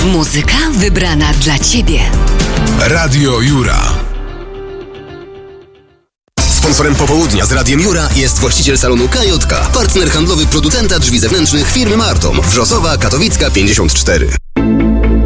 Muzyka wybrana dla Ciebie. Radio Jura. Sponsorem popołudnia z Radiem Jura jest właściciel salonu KJK, partner handlowy producenta drzwi zewnętrznych firmy Martom, Wrzosowa, Katowicka 54.